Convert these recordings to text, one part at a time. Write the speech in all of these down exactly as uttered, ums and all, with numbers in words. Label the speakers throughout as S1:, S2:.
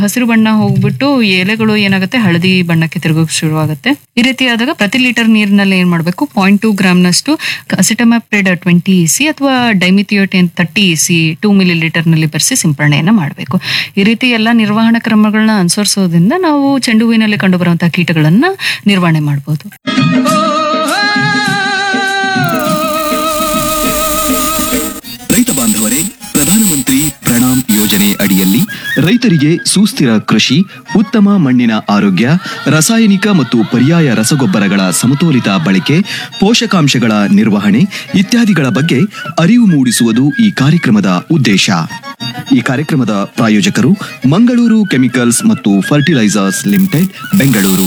S1: ಹಸಿರು ಬಣ್ಣ ಹೋಗ್ಬಿಟ್ಟು ಎಲೆಗಳು ಏನಾಗುತ್ತೆ ಹಳದಿ ಬಣ್ಣಕ್ಕೆ ತಿರುಗೋಕ್ ಶುರುವಾಗುತ್ತೆ. ಈ ರೀತಿ ಆದಾಗ ಪ್ರತಿ ಲೀಟರ್ ನೀರಿನಲ್ಲಿ ಏನ್ ಮಾಡ್ಬೇಕು, ಪಾಯಿಂಟ್ ಟೂ ಗ್ರಾಮ್ನಷ್ಟು ಅಸಿಟಮಾಪ್ರಿಡ್ ಟ್ವೆಂಟಿ ಇಸಿ ಅಥವಾ ಡೈಮಿಥಿಯೋಟೇನ್ thirty EC two milli litre ನಲ್ಲಿ ಬೆರೆಸಿ ಸಿಂಪರಣೆಯನ್ನ ಮಾಡಬೇಕು. ಈ ರೀತಿ ಎಲ್ಲಾ ನಿರ್ವಹಣಾ ಕ್ರಮಗಳನ್ನ ಅನುಸರಿಸೋದ್ರಿಂದ ನಾವು ಚೆಂಡು ಹೂವಿನಲ್ಲಿ ಕಂಡು ಬರುವಂತಹ ಕೀಟಗಳನ್ನ ನಿರ್ವಹಣೆ ಮಾಡಬಹುದು.
S2: ರೈತ ಬಾಂಧವರೇ, ಪ್ರಧಾನಮಂತ್ರಿ ಪ್ರಣಾಮ್ ಯೋಜನೆ ಅಡಿಯಲ್ಲಿ ರೈತರಿಗೆ ಸುಸ್ಥಿರ ಕೃಷಿ, ಉತ್ತಮ ಮಣ್ಣಿನ ಆರೋಗ್ಯ, ರಾಸಾಯನಿಕ ಮತ್ತು ಪರ್ಯಾಯ ರಸಗೊಬ್ಬರಗಳ ಸಮತೋಲಿತ ಬಳಕೆ, ಪೋಷಕಾಂಶಗಳ ನಿರ್ವಹಣೆ ಇತ್ಯಾದಿಗಳ ಬಗ್ಗೆ ಅರಿವು ಮೂಡಿಸುವುದು ಈ ಕಾರ್ಯಕ್ರಮದ ಉದ್ದೇಶ. ಈ ಕಾರ್ಯಕ್ರಮದ ಪ್ರಾಯೋಜಕರು ಮಂಗಳೂರು ಕೆಮಿಕಲ್ಸ್ ಮತ್ತು ಫರ್ಟಿಲೈಸರ್ಸ್ ಲಿಮಿಟೆಡ್, ಬೆಂಗಳೂರು.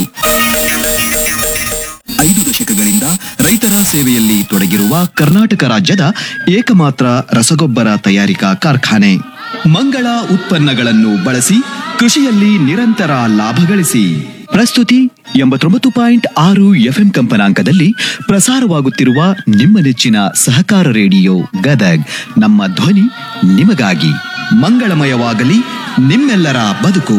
S2: ಐದು ದಶಕಗಳಿಂದ ರೈತರ ಸೇವೆಯಲ್ಲಿ ತೊಡಗಿರುವ ಕರ್ನಾಟಕ ರಾಜ್ಯದ ಏಕಮಾತ್ರ ರಸಗೊಬ್ಬರ ತಯಾರಿಕಾ ಕಾರ್ಖಾನೆ. ಮಂಗಳ ಉತ್ಪನ್ನಗಳನ್ನು ಬಳಸಿ ಕೃಷಿಯಲ್ಲಿ ನಿರಂತರ ಲಾಭ ಗಳಿಸಿ. ಪ್ರಸ್ತುತಿ ಎಂಬತ್ತೊಂಬತ್ತು ಪಾಯಿಂಟ್ ಆರು ಎಫ್ಎಂ ಕಂಪನಾಂಕದಲ್ಲಿ ಪ್ರಸಾರವಾಗುತ್ತಿರುವ ನಿಮ್ಮ ನೆಚ್ಚಿನ ಸಹಕಾರ ರೇಡಿಯೋ ಗದಗ್. ನಮ್ಮ ಧ್ವನಿ ನಿಮಗಾಗಿ. ಮಂಗಳಮಯವಾಗಲಿ ನಿಮ್ಮೆಲ್ಲರ ಬದುಕು.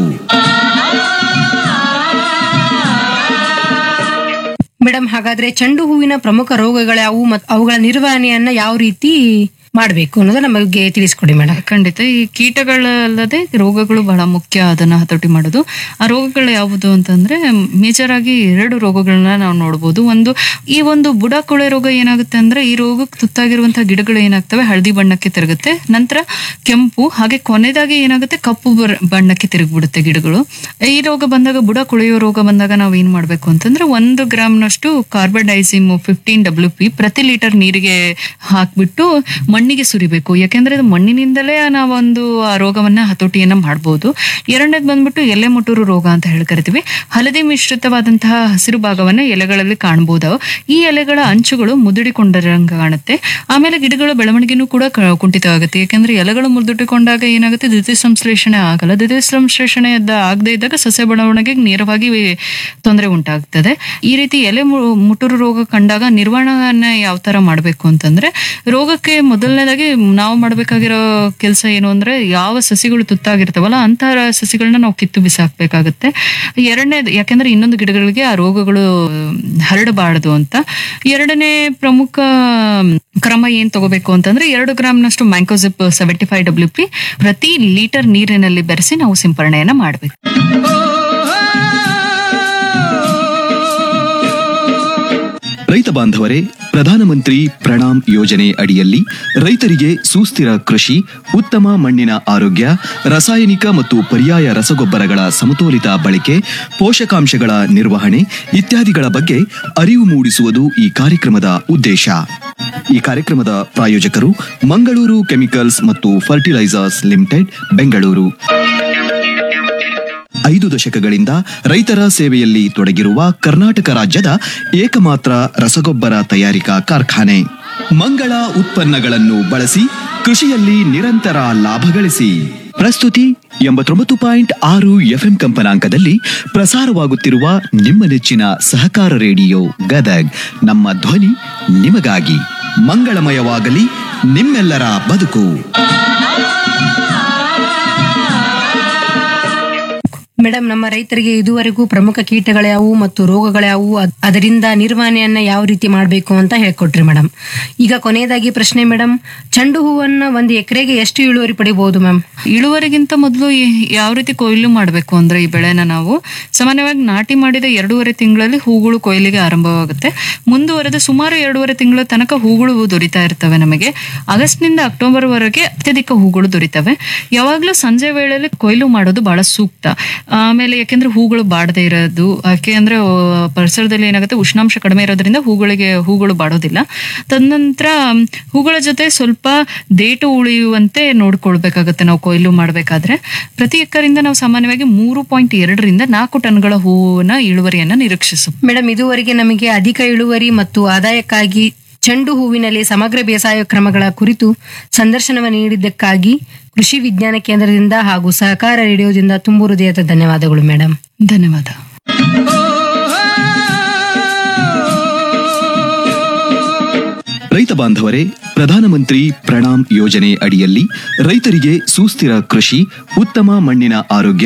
S3: ಮೇಡಮ್, ಹಾಗಾದ್ರೆ ಚೆಂಡು ಹೂವಿನ ಪ್ರಮುಖ ರೋಗಗಳ್ಯಾವು ಮತ್ತು ಅವುಗಳ ನಿರ್ವಹಣೆಯನ್ನ ಯಾವ ರೀತಿ ಮಾಡಬೇಕು ಅನ್ನೋದು ನಮಗೆ ತಿಳಿಸ್ಕೊಡಿ ಮೇಡಮ್.
S1: ಖಂಡಿತ. ಈ ಕೀಟಗಳಲ್ಲದೆ ರೋಗಗಳು ಬಹಳ ಮುಖ್ಯ, ಅದನ್ನ ಹತೋಟಿ ಮಾಡೋದು. ಆ ರೋಗಗಳು ಯಾವುದು ಅಂತಂದ್ರೆ ಮೇಜರ್ ಆಗಿ ಎರಡು ರೋಗಗಳನ್ನ ನಾವು ನೋಡಬಹುದು. ಒಂದು, ಈ ಒಂದು ಬುಡ ಕೊಳೆ ರೋಗ ಏನಾಗುತ್ತೆ ಅಂದ್ರೆ ಈ ರೋಗಕ್ಕೆ ತುತ್ತಾಗಿರುವಂತಹ ಗಿಡಗಳು ಏನಾಗ್ತವೆ ಹಳದಿ ಬಣ್ಣಕ್ಕೆ ತಿರುಗುತ್ತೆ, ನಂತರ ಕೆಂಪು, ಹಾಗೆ ಕೊನೆದಾಗಿ ಏನಾಗುತ್ತೆ ಕಪ್ಪು ಬಣ್ಣಕ್ಕೆ ತಿರುಗ್ಬಿಡುತ್ತೆ ಗಿಡಗಳು. ಈ ರೋಗ ಬಂದಾಗ, ಬುಡ ಕೊಳೆಯೋ ರೋಗ ಬಂದಾಗ ನಾವು ಏನ್ ಮಾಡ್ಬೇಕು ಅಂತಂದ್ರೆ ಒಂದು ಗ್ರಾಮ್ನಷ್ಟು ಕಾರ್ಬಡೈಸಿಮ್ ಫಿಫ್ಟೀನ್ ಡಬ್ಲ್ಯೂ ಪಿ ಪ್ರತಿ ಲೀಟರ್ ನೀರಿಗೆ ಹಾಕ್ಬಿಟ್ಟು ಮಣ್ಣಿಗೆ ಸುರಿಬೇಕು. ಯಾಕೆಂದ್ರೆ ಅದು ಮಣ್ಣಿನಿಂದಲೇ ನಾವೊಂದು ಆ ರೋಗವನ್ನ ಹತೋಟಿಯನ್ನ ಮಾಡಬಹುದು. ಎರಡನೇದು ಬಂದ್ಬಿಟ್ಟು ಎಲೆ ಮುಟುರು ರೋಗ ಅಂತ ಹೇಳಿ ಕರಿತೀವಿ. ಹಳದಿ ಮಿಶ್ರಿತವಾದಂತಹ ಹಸಿರು ಭಾಗವನ್ನ ಎಲೆಗಳಲ್ಲಿ ಕಾಣಬಹುದು. ಈ ಎಲೆಗಳ ಅಂಚುಗಳು ಮುದುಡಿಕೊಂಡಂಗ ಕಾಣುತ್ತೆ. ಆಮೇಲೆ ಗಿಡಗಳ ಬೆಳವಣಿಗೆನೂ ಕೂಡ ಕುಂಠಿತವಾಗುತ್ತೆ. ಯಾಕೆಂದ್ರೆ ಎಲೆಗಳು ಮುದುಡಿಕೊಂಡಾಗ ಏನಾಗುತ್ತೆ, ದ್ವಿತೀಯ ಸಂಶ್ಲೇಷಣೆ ಆಗಲ್ಲ. ದ್ವಿತೀಯ ಸಂಶ್ಲೇಷಣೆ ಆಗದೆ ಇದ್ದಾಗ ಸಸ್ಯ ಬೆಳವಣಿಗೆಗೆ ನೇರವಾಗಿ ತೊಂದರೆ ಉಂಟಾಗ್ತದೆ. ಈ ರೀತಿ ಎಲೆ ಮುಟುರು ರೋಗ ಕಂಡಾಗ ನಿರ್ವಹಣೆಯನ್ನ ಯಾವ ತರ ಮಾಡ್ಬೇಕು ಅಂತಂದ್ರೆ, ರೋಗಕ್ಕೆ ಮೊದಲನೇದಾಗಿ ನಾವು ಮಾಡ್ಬೇಕಾಗಿರೋ ಕೆಲಸ ಏನು ಅಂದ್ರೆ, ಯಾವ ಸಸಿಗಳು ತುತ್ತಾಗಿರ್ತಾವಲ್ಲ ಅಂತಹ ಸಸಿಗಳನ್ನ ನಾವು ಕಿತ್ತು ಬಿಸಾಕ್ಬೇಕಾಗತ್ತೆ. ಎರಡನೇದು, ಯಾಕೆಂದ್ರೆ ಇನ್ನೊಂದು ಗಿಡಗಳಿಗೆ ಆ ರೋಗಗಳು ಹರಡಬಾರದು ಅಂತ. ಎರಡನೇ ಪ್ರಮುಖ ಕ್ರಮ ಏನ್ ತಗೋಬೇಕು ಅಂತಂದ್ರೆ, ಎರಡು ಗ್ರಾಮ್ನಷ್ಟು ಮ್ಯಾಂಕೋಜಿಪ್ ಸೆವೆಂಟಿ ಫೈವ್ ಡಬ್ಲ್ಯೂ ಪಿ ಪ್ರತಿ ಲೀಟರ್ ನೀರಿನಲ್ಲಿ ಬೆರೆಸಿ ನಾವು ಸಿಂಪರಣೆಯನ್ನ ಮಾಡಬೇಕು.
S2: ರೈತ ಬಾಂಧವರೇ, ಪ್ರಧಾನಮಂತ್ರಿ ಪ್ರಣಾಮ್ ಯೋಜನೆ ಅಡಿಯಲ್ಲಿ ರೈತರಿಗೆ ಸುಸ್ಥಿರ ಕೃಷಿ, ಉತ್ತಮ ಮಣ್ಣಿನ ಆರೋಗ್ಯ, ರಾಸಾಯನಿಕ ಮತ್ತು ಪರ್ಯಾಯ ರಸಗೊಬ್ಬರಗಳ ಸಮತೋಲಿತ ಬಳಕೆ, ಪೋಷಕಾಂಶಗಳ ನಿರ್ವಹಣೆ ಇತ್ಯಾದಿಗಳ ಬಗ್ಗೆ ಅರಿವು ಮೂಡಿಸುವುದು ಈ ಕಾರ್ಯಕ್ರಮದ ಉದ್ದೇಶ. ಈ ಕಾರ್ಯಕ್ರಮದ ಪ್ರಾಯೋಜಕರು ಮಂಗಳೂರು ಕೆಮಿಕಲ್ಸ್ ಮತ್ತು ಫರ್ಟಿಲೈಸರ್ಸ್ ಲಿಮಿಟೆಡ್, ಬೆಂಗಳೂರು. ಐದು ದಶಕಗಳಿಂದ ರೈತರ ಸೇವೆಯಲ್ಲಿ ತೊಡಗಿರುವ ಕರ್ನಾಟಕ ರಾಜ್ಯದ ಏಕಮಾತ್ರ ರಸಗೊಬ್ಬರ ತಯಾರಿಕಾ ಕಾರ್ಖಾನೆ. ಮಂಗಳ ಉತ್ಪನ್ನಗಳನ್ನು ಬಳಸಿ ಕೃಷಿಯಲ್ಲಿ ನಿರಂತರ ಲಾಭ ಗಳಿಸಿ. ಪ್ರಸ್ತುತಿ ಎಂಬತ್ತೊಂಬತ್ತು ಪಾಯಿಂಟ್ ಆರು ಎಫ್ಎಂ ಕಂಪನಾಂಕದಲ್ಲಿ ಪ್ರಸಾರವಾಗುತ್ತಿರುವ ನಿಮ್ಮ ನೆಚ್ಚಿನ ಸಹಕಾರ ರೇಡಿಯೋ ಗದಗ್. ನಮ್ಮ ಧ್ವನಿ ನಿಮಗಾಗಿ. ಮಂಗಳಮಯವಾಗಲಿ ನಿಮ್ಮೆಲ್ಲರ ಬದುಕು.
S3: ಮೇಡಮ್, ನಮ್ಮ ರೈತರಿಗೆ ಇದುವರೆಗೂ ಪ್ರಮುಖ ಕೀಟಗಳ್ಯಾವು ಮತ್ತು ರೋಗಗಳ್ಯಾವು, ಅದರಿಂದ ನಿರ್ವಹಣೆಯನ್ನ ಯಾವ ರೀತಿ ಮಾಡಬೇಕು ಅಂತ ಹೇಳ್ಕೊಟ್ರಿ ಮೇಡಮ್. ಈಗ ಕೊನೆಯದಾಗಿ ಪ್ರಶ್ನೆ ಮೇಡಮ್, ಚೆಂಡು ಹೂವನ್ನ ಒಂದು ಎಕರೆಗೆ ಎಷ್ಟು ಇಳುವರಿ ಪಡಿಬಹುದು ಮ್ಯಾಮ್?
S1: ಇಳುವರಿಗಿಂತ ಮೊದಲು ಯಾವ ರೀತಿ ಕೊಯ್ಲು ಮಾಡಬೇಕು ಅಂದ್ರೆ, ಈ ಬೆಳೆನ ನಾವು ಸಾಮಾನ್ಯವಾಗಿ ನಾಟಿ ಮಾಡಿದ ಎರಡೂವರೆ ತಿಂಗಳಲ್ಲಿ ಹೂಗಳು ಕೊಯ್ಲಿಗೆ ಆರಂಭವಾಗುತ್ತೆ. ಮುಂದುವರೆದ ಸುಮಾರು ಎರಡೂವರೆ ತಿಂಗಳ ತನಕ ಹೂಗಳು ದೊರೀತಾ ಇರ್ತವೆ. ನಮಗೆ ಆಗಸ್ಟ್ ನಿಂದ ಅಕ್ಟೋಬರ್ ವರೆಗೆ ಅತ್ಯಧಿಕ ಹೂಗಳು ದೊರೀತವೆ. ಯಾವಾಗ್ಲೂ ಸಂಜೆ ವೇಳೆಯಲ್ಲಿ ಕೊಯ್ಲು ಮಾಡೋದು ಬಹಳ ಸೂಕ್ತ. ಆಮೇಲೆ ಯಾಕೆಂದ್ರೆ ಹೂಗಳು ಬಾಡದೆ ಇರೋದು, ಯಾಕೆ ಅಂದ್ರೆ ಪರಿಸರದಲ್ಲಿ ಏನಾಗುತ್ತೆ, ಉಷ್ಣಾಂಶ ಕಡಿಮೆ ಇರೋದ್ರಿಂದ ಹೂಗಳಿಗೆ ಹೂಗಳು ಬಾಡೋದಿಲ್ಲ. ತದನಂತರ ಹೂಗಳ ಜೊತೆ ಸ್ವಲ್ಪ ದೇಟು ಉಳಿಯುವಂತೆ ನೋಡ್ಕೊಳ್ಬೇಕಾಗತ್ತೆ ನಾವು ಕೊಯ್ಲು ಮಾಡ್ಬೇಕಾದ್ರೆ. ಪ್ರತಿ ಎಕರೆಯಿಂದ ನಾವು ಸಾಮಾನ್ಯವಾಗಿ ಮೂರು ಪಾಯಿಂಟ್ ಎರಡರಿಂದ ನಾಲ್ಕು ಟನ್ಗಳ ಹೂವಿನ ಇಳುವರಿಯನ್ನ ನಿರೀಕ್ಷಿಸಬಹುದು.
S3: ಮೇಡಮ್, ಇದುವರೆಗೆ ನಮಗೆ ಅಧಿಕ ಇಳುವರಿ ಮತ್ತು ಆದಾಯಕ್ಕಾಗಿ ಚೆಂಡು ಹೂವಿನಲ್ಲಿ ಸಮಗ್ರ ಬೇಸಾಯ ಕ್ರಮಗಳ ಕುರಿತು ಸಂದರ್ಶನವನ್ನು ನೀಡಿದ್ದಕ್ಕಾಗಿ ಕೃಷಿ ವಿಜ್ಞಾನ ಕೇಂದ್ರದಿಂದ ಹಾಗೂ ಸಹಕಾರ ರೇಡಿಯೋದಿಂದ ತುಂಬು ಹೃದಯದ ಧನ್ಯವಾದಗಳು ಮೇಡಮ್.
S1: ಧನ್ಯವಾದ.
S2: ರೈತ ಬಾಂಧವರೇ, ಪ್ರಧಾನಮಂತ್ರಿ ಪ್ರಣಾಮ್ ಯೋಜನೆ ಅಡಿಯಲ್ಲಿ ರೈತರಿಗೆ ಸುಸ್ಥಿರ ಕೃಷಿ, ಉತ್ತಮ ಮಣ್ಣಿನ ಆರೋಗ್ಯ,